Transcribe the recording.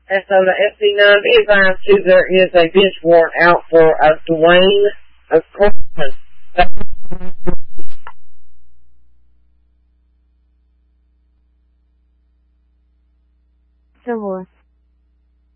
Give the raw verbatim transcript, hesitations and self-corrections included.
And so the F C nine advised too there is a bench warrant out for uh, Dwayne uh, Coleman. Того.